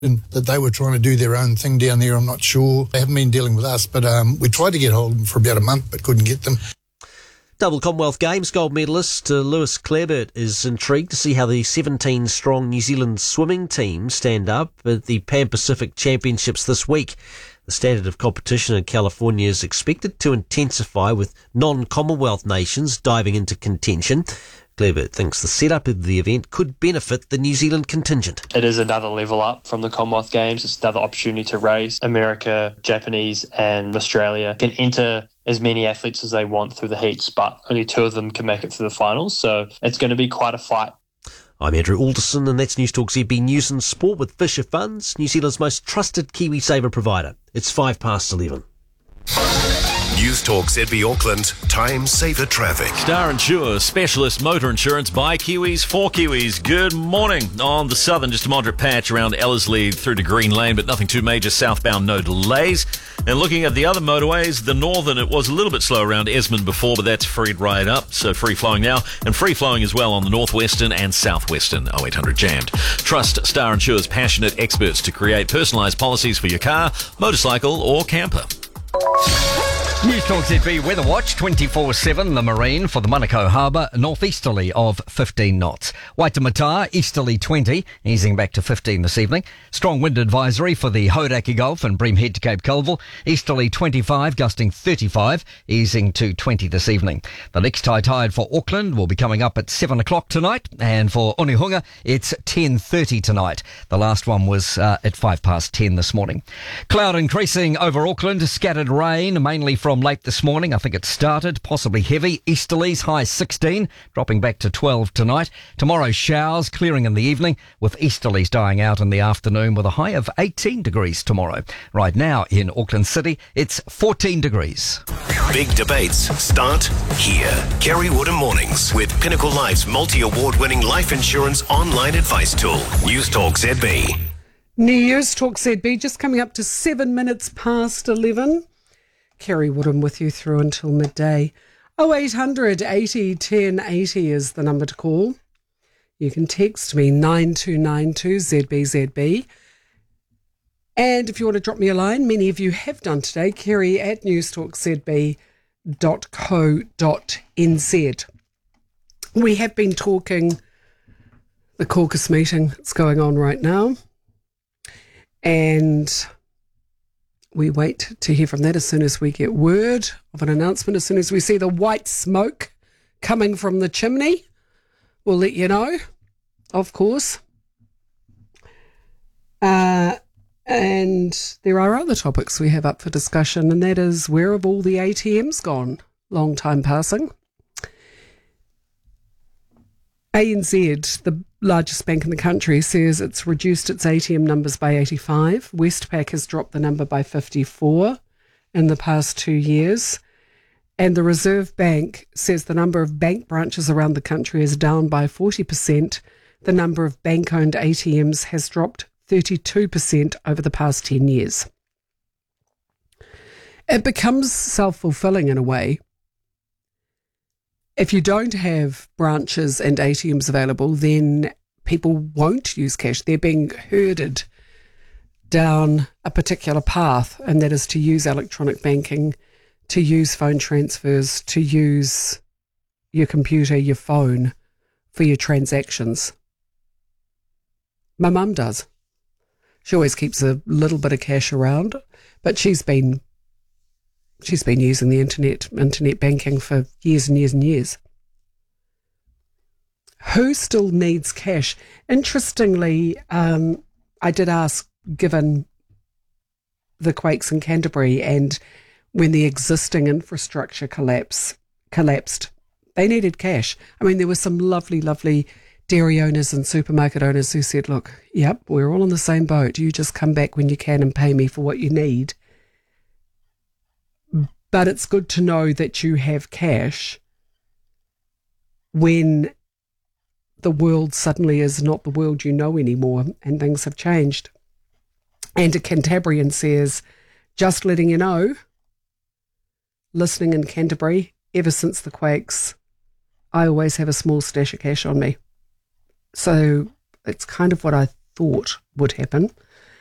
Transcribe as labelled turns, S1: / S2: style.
S1: and that they were trying to do their own thing down there. I'm not sure. They haven't been dealing with us, but we tried to get hold of them for about a month, but couldn't get them.
S2: Double Commonwealth Games gold medalist Lewis Clareburt is intrigued to see how the 17-strong New Zealand swimming team stand up at the Pan Pacific Championships this week. The standard of competition in California is expected to intensify with non-Commonwealth nations diving into contention. Clareburt thinks the setup of the event could benefit the New Zealand contingent.
S3: It is another level up from the Commonwealth Games. It's another opportunity to race. America, Japanese and Australia can enter as many athletes as they want through the heats, but only 2 of them can make it to the finals. So it's going to be quite a fight.
S2: I'm Andrew Alderson, and that's News Talk ZB News and Sport with Fisher Funds, New Zealand's most trusted KiwiSaver provider. It's 11:05.
S4: News Talk ZB Auckland, time saver traffic.
S5: Star Insure, specialist motor insurance by Kiwis for Kiwis. Good morning. On the southern, just a moderate patch around Ellerslie through to Green Lane, but nothing too major. Southbound, no delays. And looking at the other motorways, the northern, it was a little bit slow around Esmond before, but that's freed right up, so free flowing now. And free flowing as well on the northwestern and southwestern. 0800 jammed. Trust Star Insure's passionate experts to create personalised policies for your car, motorcycle or camper.
S6: News Talk ZB Weather Watch 24/7, the Marine for the Manukau Harbour, northeasterly of 15 knots. Waitemata, easterly 20, easing back to 15 this evening. Strong wind advisory for the Hauraki Gulf and Bream Head to Cape Colville, easterly 25, gusting 35, easing to 20 this evening. The next high tide for Auckland will be coming up at 7 o'clock tonight, and for Onehunga, it's 10:30 tonight. The last one was at 10:05 this morning. Cloud increasing over Auckland, scattered rain, mainly from late this morning. I think it started, possibly heavy. Easterlies, high 16, dropping back to 12 tonight. Tomorrow, showers, clearing in the evening, with easterlies dying out in the afternoon, with a high of 18 degrees tomorrow. Right now in Auckland City, it's 14 degrees.
S4: Big debates start here. Kerry Woodham Mornings with Pinnacle Life's multi-award-winning life insurance online advice tool. News Talk ZB.
S7: News Talk ZB, just coming up to 7 minutes past 11. Kerry Woodham with you through until midday. 0800 80 10 80 is the number to call. You can text me 9292 ZBZB. And if you want to drop me a line, many of you have done today, Kerry at newstalkzb.co.nz. We have been talking the caucus meeting that's going on right now. And we wait to hear from that as soon as we get word of an announcement. As soon as we see the white smoke coming from the chimney, we'll let you know, of course. And there are other topics we have up for discussion, and that is, where have all the ATMs gone? Long time passing. ANZ, the largest bank in the country, says it's reduced its ATM numbers by 85. Westpac has dropped the number by 54 in the past 2 years. And the Reserve Bank says the number of bank branches around the country is down by 40%. The number of bank-owned ATMs has dropped 32% over the past 10 years. It becomes self-fulfilling in a way. If you don't have branches and ATMs available, then people won't use cash. They're being herded down a particular path, and that is to use electronic banking, to use phone transfers, to use your computer, your phone for your transactions. My mum does. She always keeps a little bit of cash around, but she's been using the internet banking for years and years and years. Who still needs cash? Interestingly, I did ask, given the quakes in Canterbury and when the existing infrastructure collapsed, they needed cash. I mean, there were some lovely, lovely dairy owners and supermarket owners who said, look, yep, we're all in the same boat. You just come back when you can and pay me for what you need. But it's good to know that you have cash when the world suddenly is not the world you know anymore and things have changed. And a Cantabrian says, just letting you know, listening in Canterbury, ever since the quakes, I always have a small stash of cash on me. So it's kind of what I thought would happen.